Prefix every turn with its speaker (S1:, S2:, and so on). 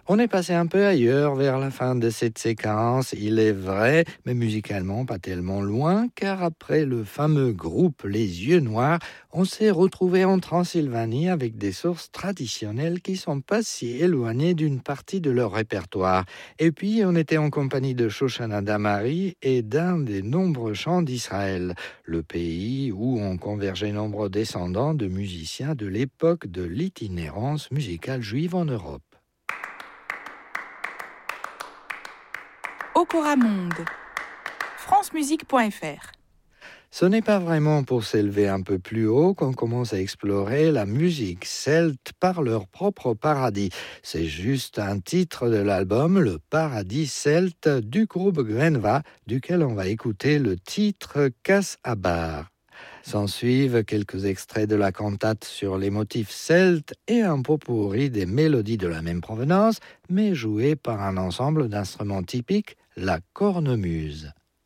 S1: On est passé un peu ailleurs vers la fin de cette séquence, il est vrai, mais musicalement pas tellement loin, car après le fameux groupe Les Yeux Noirs, on s'est retrouvé en Transylvanie avec des sources traditionnelles qui sont pas si éloignées d'une partie de leur répertoire. Et puis, on était en compagnie de Shoshana Damari et d'un des nombreux chants d'Israël, le pays où ont convergé nombreux descendants de musiciens de l'époque de l'itinérance musicale juive en Europe.
S2: Okora Monde, francemusique.fr.
S1: Ce n'est pas vraiment pour s'élever un peu plus haut qu'on commence à explorer la musique celte par leur propre paradis. C'est juste un titre de l'album Le Paradis celte du groupe Grenva, duquel on va écouter le titre Casse à barre. S'en suivent quelques extraits de la cantate sur les motifs celtes et un pot-pourri des mélodies de la même provenance, mais jouées par un ensemble d'instruments typiques, la cornemuse.